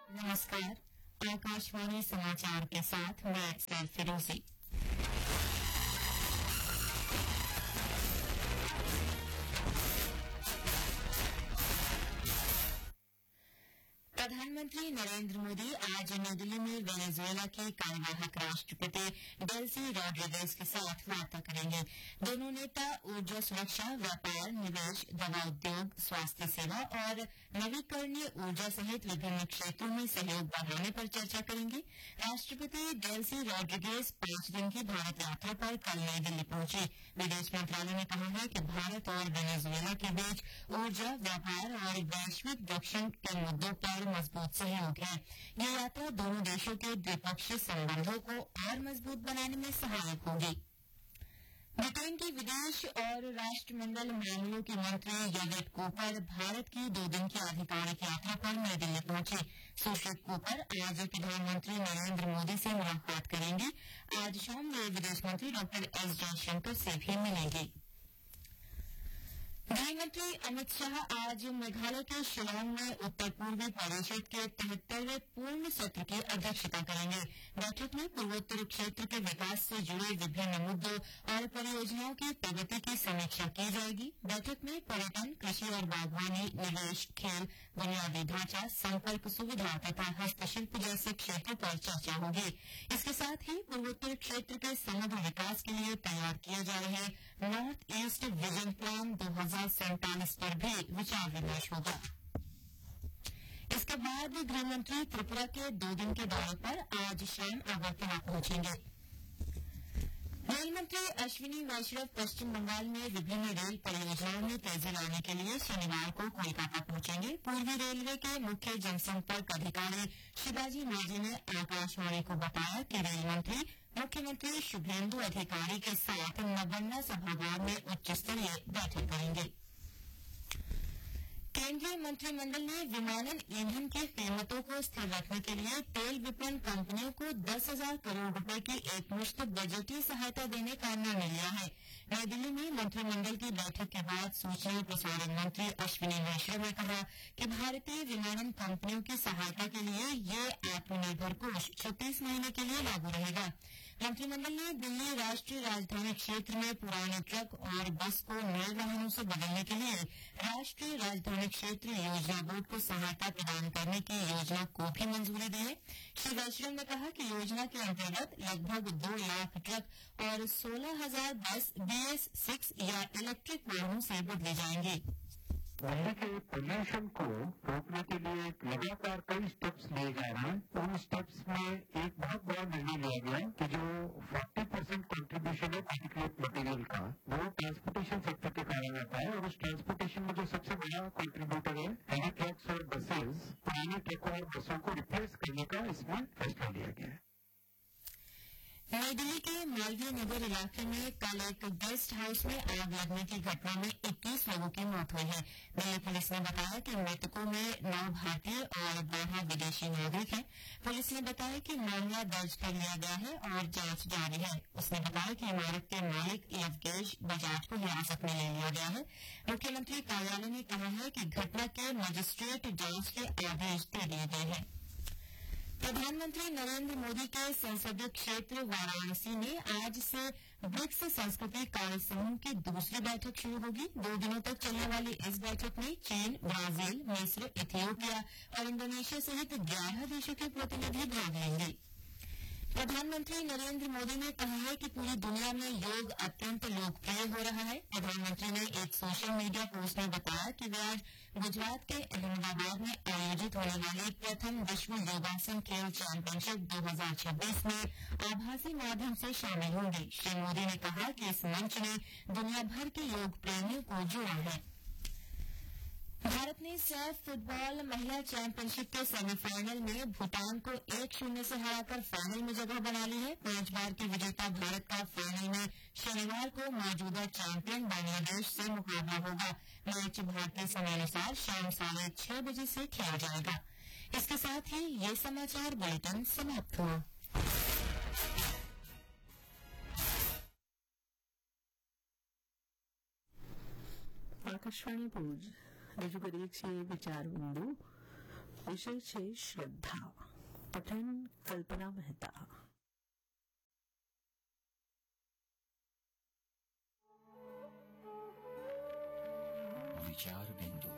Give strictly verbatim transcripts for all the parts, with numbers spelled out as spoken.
नमस्कार। आकाशवाणी समाचार के साथ मैं सैल फिरोजी। प्रधानमंत्री नरेंद्र मोदी आज नई दिल्ली में वेनेजुएला के कार्यवाहक राष्ट्रपति डेल्सी रॉड्रिगेज के साथ वार्ता करेंगे। दोनों नेता ऊर्जा सुरक्षा, व्यापार, निवेश, दवा उद्योग, स्वास्थ्य सेवा और नवीकरणीय ऊर्जा सहित विभिन्न क्षेत्रों में सहयोग बढ़ाने पर चर्चा करेंगे। राष्ट्रपति डेल्सी रॉड्रिगेज पांच दिन की भारत यात्रा पर कल नई दिल्ली पहुंचे। विदेश मंत्रालय ने कहा है कि भारत और वेनेजुएला के बीच ऊर्जा, व्यापार और वैश्विक दक्षिण के मुद्दों पर मजबूत सहयोग है। यह यात्रा दोनों देशों के द्विपक्षीय संबंधों को और मजबूत बनाने में सहायक होगी। ब्रिटेन की विदेश और राष्ट्रमंडल मामलों के मंत्री यवेट कूपर भारत की दो दिन की आधिकारिक यात्रा पर नई दिल्ली पहुंचे। सुश्री कूपर आज प्रधानमंत्री नरेंद्र मोदी से मुलाकात करेंगे। आज शाम वे विदेश मंत्री डॉक्टर एस जयशंकर से भी मिलेंगे। गृहमंत्री अमित शाह आज मेघालय के शिलांग में उत्तर पूर्वी परिषद के तिहत्तरवें पूर्ण सत्र की अध्यक्षता करेंगे। बैठक में पूर्वोत्तर क्षेत्र के विकास से जुड़े विभिन्न मुद्दों और परियोजनाओं की प्रगति की समीक्षा की जाएगी। बैठक में पर्यटन, कृषि और बागवानी, निवेश, खेल, बुनियादी ढांचा, संपर्क सुविधा तथा हस्तशिल्प जैसे क्षेत्रों पर चर्चा होगी। इसके साथ ही पूर्वोत्तर क्षेत्र के समग्र विकास के लिए तैयार किए जा रहे नॉर्थ ईस्ट विजन प्लान दो हजार सैंतालीस पर भी विचार विमर्श होगा। इसके बाद गृहमंत्री त्रिपुरा के दो दिन के दौरे पर आज शाम अगरतला पहुंचेंगे। रेल मंत्री अश्विनी वैष्णव पश्चिम बंगाल में विभिन्न रेल परियोजनाओं में तेजी लाने के लिए शनिवार को कोलकाता पहुंचेंगे। पूर्वी रेलवे के मुख्य जनसंपर्क अधिकारी शिवाजी मांझी ने आकाशवाणी को बताया कि रेल मंत्री मुख्यमंत्री शुभेंदु अधिकारी के साथ नगन्ना सभागार में उच्च स्तरीय बैठक करेंगे। केंद्रीय मंत्रिमंडल ने विमानन ईंधन की कीमतों को स्थिर रखने के लिए तेल विपणन कंपनियों को दस हजार करोड़ रुपए की एकमुश्त बजटीय सहायता देने का निर्णय लिया है। नई दिल्ली में मंत्रिमंडल की बैठक के बाद सूचना प्रसारण मंत्री अश्विनी वैष्णव ने कहा कि भारतीय विमानन कंपनियों की सहायता के लिए ये आत्मनिर्भर कोष छत्तीस महीने के लिए लागू रहेगा। मंत्रिमंडल ने दिल्ली राष्ट्रीय राजधानी क्षेत्र में पुराने ट्रक और बस को नए वाहनों से बदलने के लिए राष्ट्रीय राजधानी क्षेत्र योजना बोर्ड को सहायता प्रदान करने की योजना को भी मंजूरी दी है। श्री वैष्णव ने कहा कि योजना के अंतर्गत लगभग दो लाख ट्रक और सोलह हजार बस बी एस सिक्स या इलेक्ट्रिक वाहनों से बदले जाएंगे। दिल्ली के पोल्यूशन को रोकने के लिए लगातार कई स्टेप्स लिए जा रहे हैं। उन स्टेप्स में एक बहुत बड़ा निर्णय लिया गया कि जो चालीस परसेंट कंट्रीब्यूशन है पार्टिकुलेट मटेरियल का, वो ट्रांसपोर्टेशन सेक्टर के कारण आता है। और उस ट्रांसपोर्टेशन में जो सबसे बड़ा कंट्रीब्यूटर है हेवी ट्रक्स और बसेस, पुराने ट्रकों और बसों को रिप्लेस करने का इसमें फैसला लिया गया है। नई दिल्ली के मालवीय नगर इलाके में कल एक गेस्ट हाउस में आग लगने की घटना में इक्कीस लोगों की मौत हुई है। दिल्ली पुलिस ने बताया कि मृतकों में नौ भारतीय और बारह विदेशी नागरिक हैं। पुलिस ने बताया कि मामला दर्ज कर लिया गया है और जांच जारी है। उसने बताया कि इमारत के मालिक यवगेश बजाज को हिरासत में ले लिया गया है। मुख्यमंत्री कार्यालय ने कहा है कि घटना के मजिस्ट्रेट जांच के आदेश दे दिए गए हैं। प्रधानमंत्री नरेंद्र मोदी के संसदीय क्षेत्र वाराणसी में आज से ब्रिक्स संस्कृति कार्य समूह की दूसरी बैठक शुरू होगी। दो दिनों तक चलने वाली इस बैठक में चीन, ब्राजील, मिस्र, इथियोपिया और इंडोनेशिया सहित ग्यारह देशों के प्रतिनिधि भाग लेंगे। प्रधानमंत्री नरेंद्र मोदी ने कहा है कि पूरी दुनिया में योग अत्यंत लोकप्रिय हो रहा है। प्रधानमंत्री ने एक सोशल मीडिया पोस्ट में बताया कि वे आज गुजरात के अहमदाबाद में आयोजित होने वाली प्रथम विश्व योगासन खेल चैंपियनशिप दो हजार छब्बीस में आभासी माध्यम से शामिल होंगे। श्री मोदी ने कहा कि इस मंच ने दुनिया भर के योग प्रेमियों को जोड़ा है। भारत ने सैफ फुटबॉल महिला चैंपियनशिप के सेमीफाइनल में भूटान को एक शून्य से हराकर फाइनल में जगह बना ली है। पांच बार के विजेता भारत का फाइनल में शनिवार को मौजूदा चैंपियन बांग्लादेश से मुकाबला होगा। मैच भारतीय समयानुसार शाम साढ़े छह बजे से खेला जाएगा। इसके साथ ही ये समाचार बुलेटिन समाप्त हुआ। आकाशवाणी भुज रजू करीब से विचार बिंदु વિષય છે શ્રદ્ધા. પઠન કલ્પના મહેતા. વિચાર બિંદુ.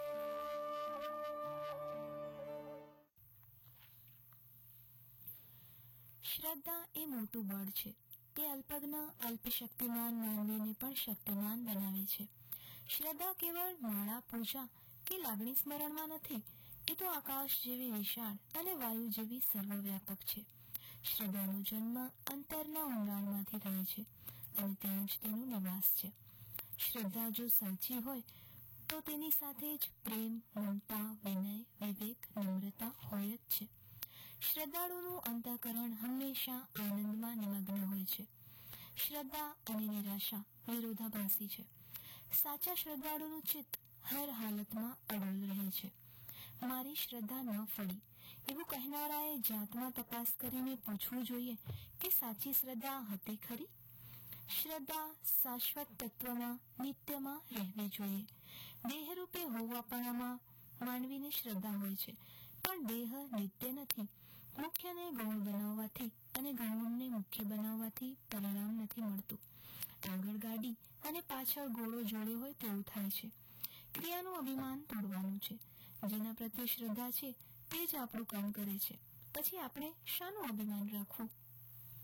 શ્રદ્ધા એ મોટું બળ છે. તે અલ્પજ્ઞ અલ્પશક્તિમાન માનવીને પણ શક્તિમાન બનાવે છે. શ્રદ્ધા કેવળ માળા પૂજા કે લાગણી સ્મરણમાં નથી. એ તો આકાશ જેવી વિશાળ અને વાયુ જેવી સર્વવ્યાપક છે. શ્રદ્ધાનો જન્મ અંતરના ઊંડાણમાંથી થાય છે અને ત્યાં જ તેનો નિવાસ છે. શ્રદ્ધા જો સાચી હોય તો તેની સાથે જ પ્રેમ, મમતા, વિનય, વિવેક, નમ્રતા હોય જ છે. શ્રદ્ધાળુનું અંતઃકરણ હંમેશા આનંદમાં નિમગ્ન હોય છે. શ્રદ્ધા અને નિરાશા વિરોધાભાસી છે. સાચા શ્રદ્ધાળુનું ચિત્ત હર હાલતમાં અડલ રહે છે. મારી શ્રદ્ધા ન ફળી એવું કહેનારાએ જાતમાં તપાસ કરીને પૂછવું જોઈએ કે સાચી શ્રદ્ધા હતી ખરી? શ્રદ્ધા શાશ્વત તત્વમાં નિત્યમાં રહેવી જોઈએ. દેહરૂપે હોવાપણામાં માનવીને શ્રદ્ધા હોય છે, પણ દેહ નિત્ય નથી. મુખ્યને ગૌણ બનાવવાથી અને ગૌણને મુખ્ય બનાવવાથી પરિણામ નથી મળતું. આગળ ગાડી અને પાછળ ઘોડો જોડ્યો હોય તેવું થાય છે. ક્રિયાનું અભિમાન તોડવાનું છે. જેના પ્રત્યે શ્રદ્ધા છે તે જ આપણું કામ કરે છે. પછી આપણે શાનું અભિમાન રાખવું?